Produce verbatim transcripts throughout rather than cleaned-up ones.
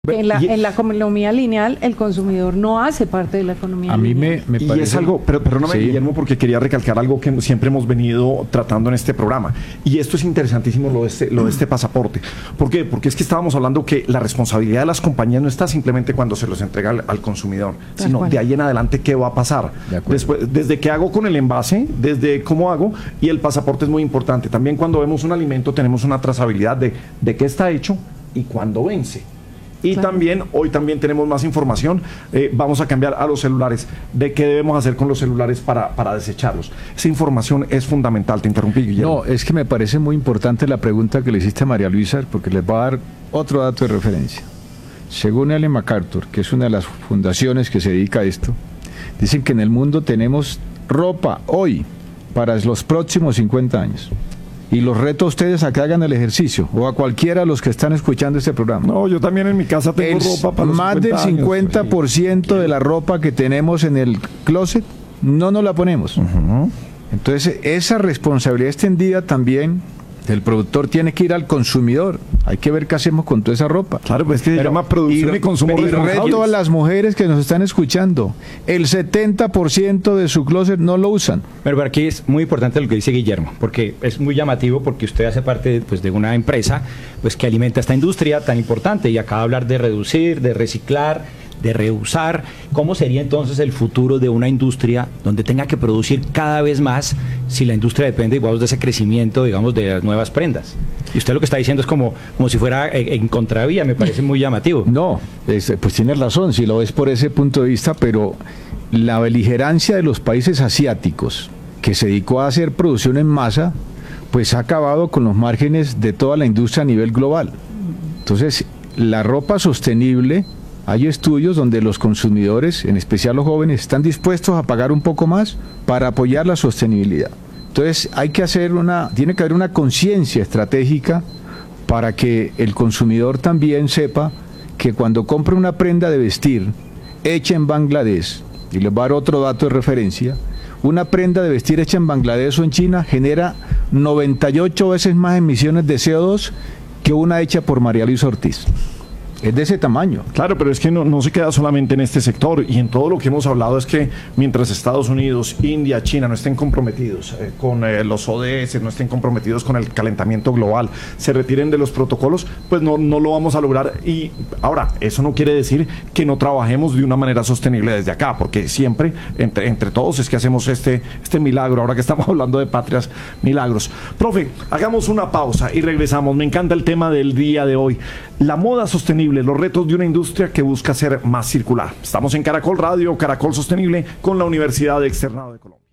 En la, en la economía lineal, el consumidor no hace parte de la economía A mí lineal. me, me parece... Y es algo, pero perdóname, Sí. Guillermo, porque quería recalcar algo que siempre hemos venido tratando en este programa. Y esto es interesantísimo, lo de este, lo de este pasaporte. ¿Por qué? Porque es que estábamos hablando que la responsabilidad de las compañías no está simplemente cuando se los entrega al, al consumidor, Tal sino cual. de ahí en adelante qué va a pasar. De acuerdo. Después, desde qué hago con el envase, desde cómo hago, y el pasaporte es muy importante. También cuando vemos un alimento tenemos una trazabilidad de, de qué está hecho y cuándo vence. Y Claro. también, hoy también tenemos más información, eh, vamos a cambiar a los celulares, de qué debemos hacer con los celulares para, para desecharlos. Esa información es fundamental, te interrumpí, Guillermo. No, es que me parece muy importante la pregunta que le hiciste a María Luisa, porque les va a dar otro dato de referencia. Según Ellen MacArthur, que es una de las fundaciones que se dedica a esto, dicen que en el mundo tenemos ropa hoy para los próximos cincuenta años. Y los reto a ustedes a que hagan el ejercicio, o a cualquiera de los que están escuchando este programa. No, yo también en mi casa tengo El ropa para los más del cincuenta años. cincuenta por ciento de la ropa que tenemos en el closet no nos la ponemos. Ujú. Entonces, esa responsabilidad extendida también del productor tiene que ir al consumidor. Hay que ver qué hacemos con toda esa ropa. Claro, pues es que se llama producción y, consumo y responsable. reto a las mujeres que nos están escuchando. El setenta por ciento de su closet no lo usan. Pero, pero aquí es muy importante lo que dice Guillermo, porque es muy llamativo, porque usted hace parte pues, de una empresa pues, que alimenta esta industria tan importante, y acaba de hablar de reducir, de reciclar, de reusar. ¿Cómo sería entonces el futuro de una industria donde tenga que producir cada vez más, si la industria depende, digamos, de ese crecimiento, digamos, de las nuevas prendas? Y usted lo que está diciendo es como, como si fuera en, en contravía, me parece muy llamativo. No, es- pues tienes razón, si lo ves por ese punto de vista, pero la beligerancia de los países asiáticos, que se dedicó a hacer producción en masa, pues ha acabado con los márgenes de toda la industria a nivel global. Entonces, la ropa sostenible, hay estudios donde los consumidores, en especial los jóvenes, están dispuestos a pagar un poco más para apoyar la sostenibilidad. Entonces, hay que hacer una, tiene que haber una conciencia estratégica para que el consumidor también sepa que cuando compra una prenda de vestir hecha en Bangladesh, y les voy a dar otro dato de referencia, una prenda de vestir hecha en Bangladesh o en China genera noventa y ocho veces más emisiones de C O dos que una hecha por María Luisa Ortiz. Es de ese tamaño. Claro, pero es que no, no se queda solamente en este sector, y en todo lo que hemos hablado es que mientras Estados Unidos, India, China no estén comprometidos eh, con eh, los O D S, no estén comprometidos con el calentamiento global, se retiren de los protocolos, pues no, no lo vamos a lograr. Y ahora, eso no quiere decir que no trabajemos de una manera sostenible desde acá, porque siempre entre, entre todos es que hacemos este, este milagro, ahora que estamos hablando de patrias milagros. Profe, hagamos una pausa y regresamos. Me encanta el tema del día de hoy, la moda sostenible, los retos de una industria que busca ser más circular. Estamos en Caracol Radio, Caracol Sostenible, con la Universidad de Externado de Colombia.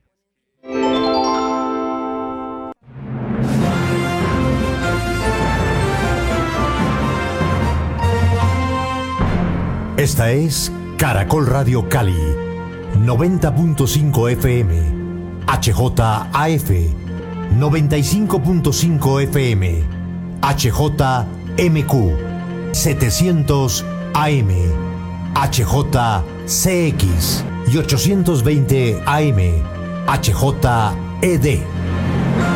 Esta es Caracol Radio Cali, noventa punto cinco F M, H J A F, noventa y cinco punto cinco F M, H J M Q, setecientos A M, H J C X y ochocientos veinte A M, H J E D.